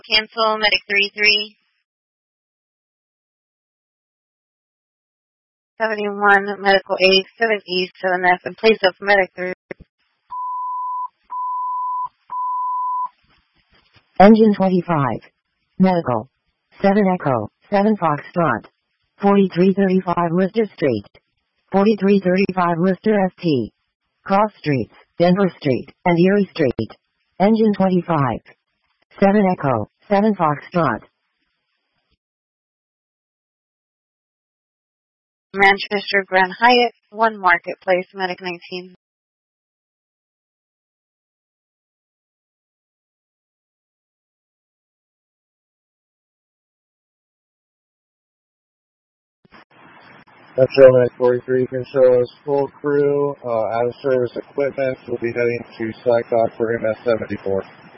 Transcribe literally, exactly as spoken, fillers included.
Cancel Medic three three. seventy-one Medical eight seven East seven F in place of Medic three. Engine twenty-five. Medical. seven Echo, seven Foxtrot. forty-three thirty-five Lister Street. forty-three thirty-five Lister S T. Cross Streets, Denver Street, and Erie Street. Engine twenty-five. seven Echo, seven Foxtrot. Manchester Grand Hyatt, one Marketplace, Medic nineteen. Metro Medic forty-three can show us full crew, uh, out of service equipment. We'll be heading to Sycog for M S seventy-four.